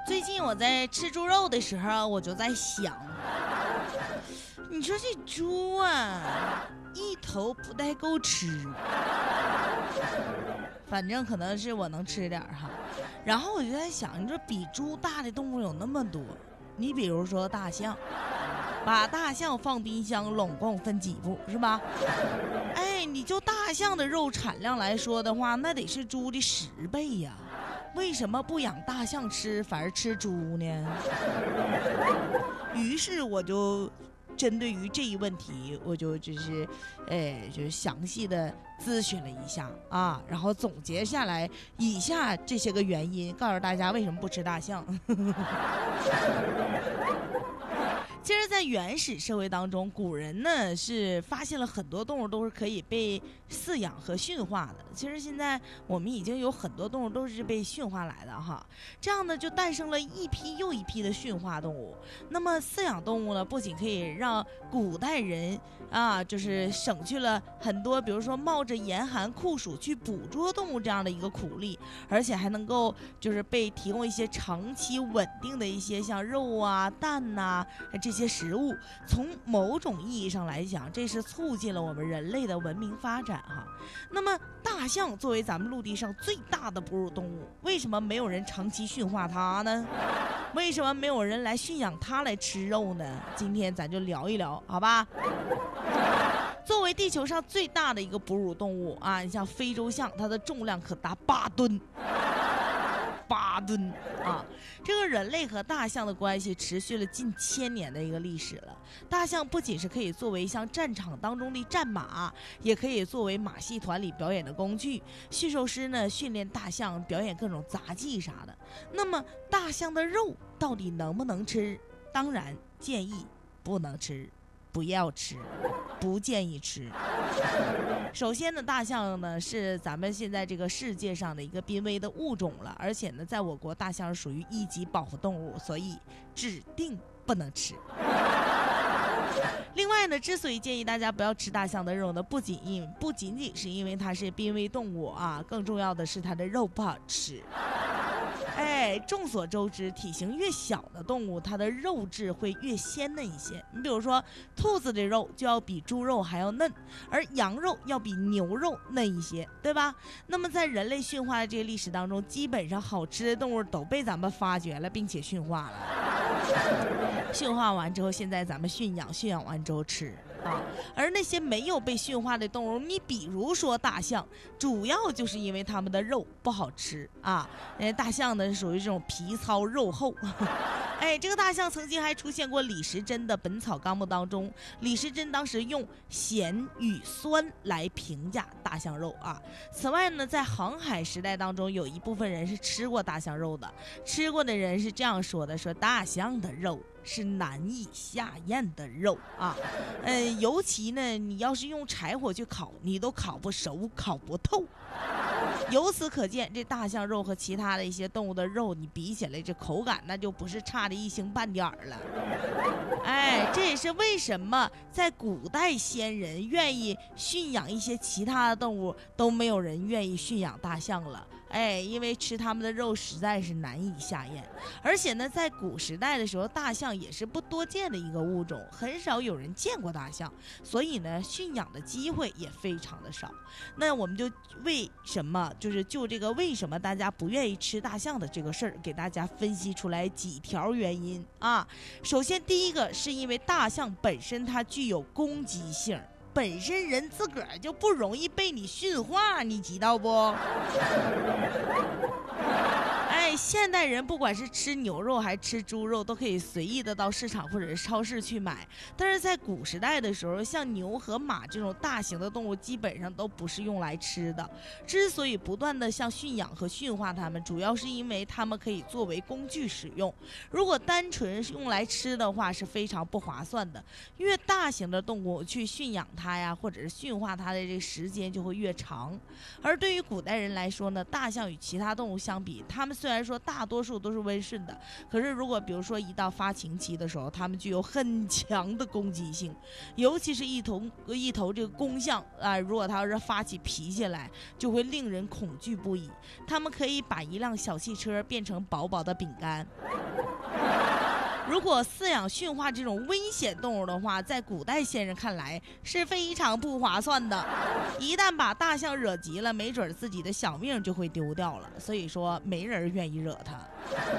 最近我在吃猪肉的时候，我就在想，你说这猪啊，一头不带够吃，反正可能是我能吃点哈。然后我就在想，你说比猪大的动物有那么多，你比如说大象，把大象放冰箱拢共分几步是吧？哎，你就大象的肉产量来说的话，那得是猪的10倍呀。为什么不养大象吃，反而吃猪呢？于是我就针对于这一问题，我就就是详细的咨询了一下啊，然后总结下来以下这些个原因，告诉大家为什么不吃大象。其实在原始社会当中，古人呢是发现了很多动物都是可以被饲养和驯化的。其实现在我们已经有很多动物都是被驯化来的哈，这样呢就诞生了一批又一批的驯化动物。那么饲养动物呢，不仅可以让古代人啊就是省去了很多，比如说冒着严寒酷暑去捕捉动物这样的一个苦力，而且还能够就是被提供一些长期稳定的一些像肉啊、蛋呐、这些食物。从某种意义上来讲，这是促进了我们人类的文明发展哈。那么大象作为咱们陆地上最大的哺乳动物，为什么没有人长期驯化它呢？为什么没有人来驯养它来吃肉呢？今天咱就聊一聊，好吧？作为地球上最大的一个哺乳动物啊，你像非洲象，它的重量可达8吨。8吨啊！这个人类和大象的关系持续了近1000年的一个历史了。大象不仅是可以作为像战场当中的战马，也可以作为马戏团里表演的工具。驯兽师呢训练大象表演各种杂技啥的。那么大象的肉到底能不能吃？当然建议不能吃。不要吃，不建议吃。首先呢，大象呢是咱们现在这个世界上的一个濒危的物种了，而且呢，在我国大象是属于1级保护动物，所以指定不能吃。另外呢，之所以建议大家不要吃大象的肉呢，不仅仅是因为它是濒危动物啊，更重要的是它的肉不好吃。哎，众所周知，体型越小的动物，它的肉质会越鲜嫩一些。你比如说，兔子的肉就要比猪肉还要嫩，而羊肉要比牛肉嫩一些，对吧？那么在人类驯化的这个历史当中，基本上好吃的动物都被咱们发掘了，并且驯化了。驯化完之后，现在咱们驯养完之后吃啊。而那些没有被驯化的动物，你比如说大象，主要就是因为它们的肉不好吃啊。大象呢是属于这种皮糙肉厚。哎，这个大象曾经还出现过李时珍的《本草纲目》当中，李时珍当时用咸与酸来评价大象肉啊。此外呢，在航海时代当中，有一部分人是吃过大象肉的，吃过的人是这样说的：说大象的肉是难以下咽的肉啊，尤其呢，你要是用柴火去烤，你都烤不熟，烤不透。由此可见，这大象肉和其他的一些动物的肉，你比起来，这口感那就不是差的一星半点儿了。哎，这也是为什么在古代先人愿意驯养一些其他的动物，都没有人愿意驯养大象了。哎，因为吃它们的肉实在是难以下咽，而且呢，在古时代的时候，大象也是不多见的一个物种，很少有人见过大象，所以呢，驯养的机会也非常的少。那我们就就这个为什么大家不愿意吃大象的这个事儿，给大家分析出来几条原因啊。首先，第一个是因为大象本身它具有攻击性。本身人自个儿就不容易被你驯化，你知道不？哎，现代人不管是吃牛肉还是吃猪肉，都可以随意的到市场或者是超市去买。但是在古时代的时候，像牛和马这种大型的动物，基本上都不是用来吃的。之所以不断的像驯养和驯化它们，主要是因为它们可以作为工具使用。如果单纯用来吃的话，是非常不划算的。越大型的动物去驯养它呀，或者是驯化它的这个时间就会越长。而对于古代人来说呢，大象与其他动物相比，它们虽然说说大多数都是温顺的，可是如果比如说一到发情期的时候，它们具有很强的攻击性，尤其是一头这个公象啊，如果它要是发起脾气来，就会令人恐惧不已。它们可以把一辆小汽车变成薄薄的饼干。如果饲养驯化这种危险动物的话，在古代先人看来是非常不划算的。一旦把大象惹急了，没准自己的小命就会丢掉了。所以说，没人愿意惹它。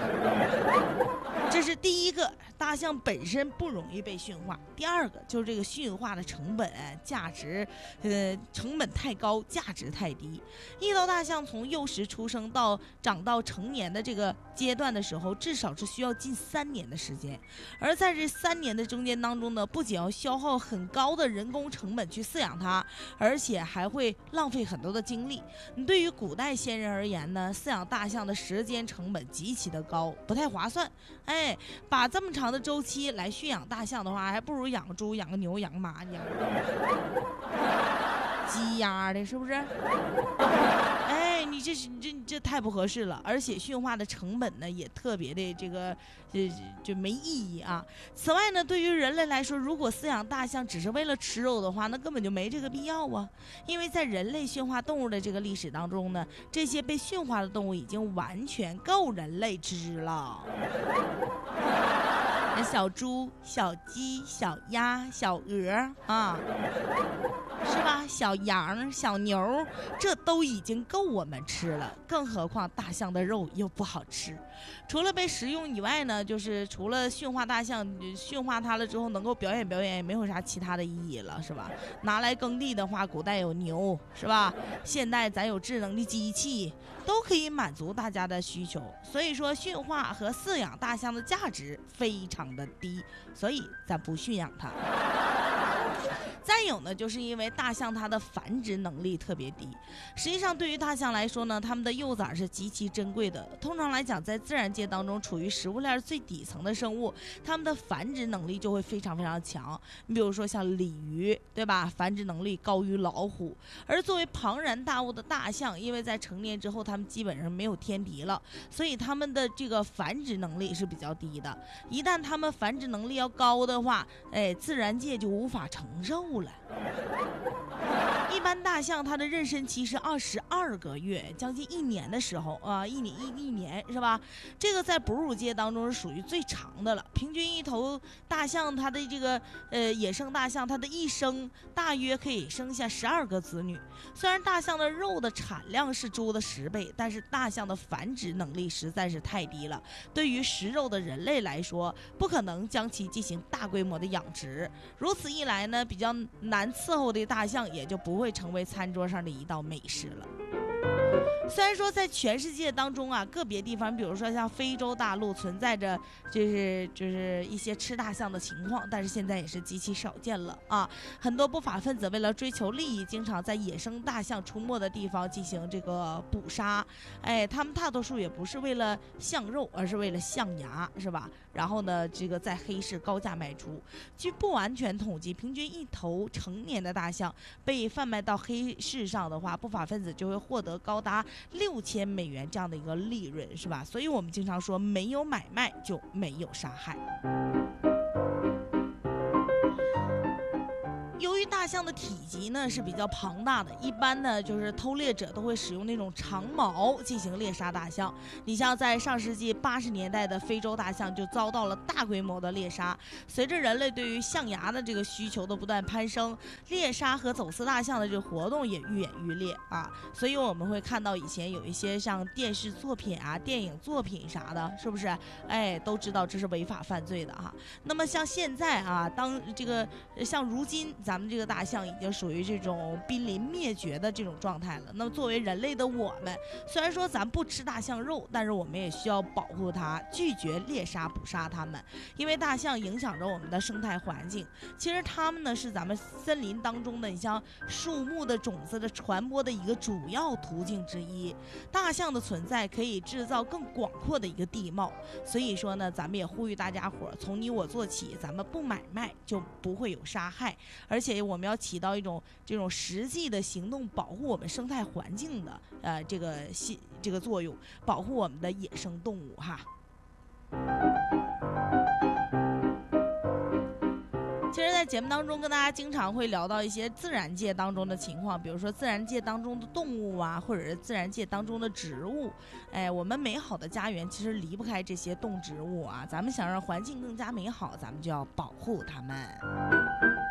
这是第一个，大象本身不容易被驯化。第二个就是这个驯化的成本价值，成本太高，价值太低。一头大象从幼时出生到长到成年的这个阶段的时候，至少是需要近3年的时间。而在这3年的中间当中呢，不仅要消耗很高的人工成本去饲养它，而且还会浪费很多的精力。对于古代先人而言呢，饲养大象的时间成本极其的高，不太划算。把这么长的周期来驯养大象的话，还不如养个猪、养个牛、养个马、养个鸡鸭的，是不是？你这太不合适了，而且驯化的成本呢也特别的这个就没意义啊。此外呢，对于人类来说，如果饲养大象只是为了吃肉的话，那根本就没这个必要啊。因为在人类驯化动物的这个历史当中呢，这些被驯化的动物已经完全够人类吃了。小猪、小鸡、小鸭、小鹅啊，是吧？小羊、小牛，这都已经够我们吃了，更何况大象的肉又不好吃。除了被食用以外呢，就是除了驯化大象，驯化它了之后能够表演表演，也没有啥其他的意义了，是吧？拿来耕地的话，古代有牛，是吧？现代咱有智能的机器，都可以满足大家的需求。所以说，驯化和饲养大象的价值非常的低，所以咱不驯养它。再有呢，就是因为大象它的繁殖能力特别低。实际上，对于大象来说呢，它们的幼崽是极其珍贵的。通常来讲，在自然界当中，处于食物链最底层的生物，它们的繁殖能力就会非常非常强。你比如说像鲤鱼，对吧？繁殖能力高于老虎。而作为庞然大物的大象，因为在成年之后，它们基本上没有天敌了，所以它们的这个繁殖能力是比较低的。一旦它们繁殖能力要高的话，自然界就无法承受了。一般大象它的妊娠期是22个月，将近1年的时候啊，一年是吧？这个在哺乳界当中是属于最长的了。平均一头大象它的这个野生大象，它的一生大约可以生下12个子女。虽然大象的肉的产量是猪的10倍，但是大象的繁殖能力实在是太低了。对于食肉的人类来说，不可能将其进行大规模的养殖。如此一来呢，比较难伺候的大象也就不会成为餐桌上的一道美食了。虽然说在全世界当中啊，个别地方，比如说像非洲大陆存在着就是一些吃大象的情况，但是现在也是极其少见了啊。很多不法分子为了追求利益，经常在野生大象出没的地方进行这个捕杀。他们大多数也不是为了象肉，而是为了象牙，是吧？然后呢，这个在黑市高价卖出。据不完全统计，平均一头成年的大象被贩卖到黑市上的话，不法分子就会获得高达$6000这样的一个利润，是吧？所以我们经常说，没有买卖就没有杀害。由于大象的体积呢是比较庞大的，一般呢就是偷猎者都会使用那种长矛进行猎杀大象。你像在上世纪80年代的非洲大象就遭到了大规模的猎杀。随着人类对于象牙的这个需求的不断攀升，猎杀和走私大象的这个活动也愈演愈烈啊。所以我们会看到以前有一些像电视作品啊、电影作品啥的，是不是？都知道这是违法犯罪的哈。那么像现在啊，当这个像如今咱们这个大象已经属于这种濒临灭绝的这种状态了。那么作为人类的我们，虽然说咱不吃大象肉，但是我们也需要保护它，拒绝猎杀捕杀它们，因为大象影响着我们的生态环境。其实它们呢是咱们森林当中的，你像树木的种子的传播的一个主要途径之一。大象的存在可以制造更广阔的一个地貌，所以说呢，咱们也呼吁大家伙从你我做起，咱们不买卖就不会有杀害。而且我们要起到这种实际的行动，保护我们生态环境的这个这个作用，保护我们的野生动物哈。其实在节目当中跟大家经常会聊到一些自然界当中的情况，比如说自然界当中的动物啊，或者是自然界当中的植物。我们美好的家园其实离不开这些动植物啊，咱们想让环境更加美好，咱们就要保护它们。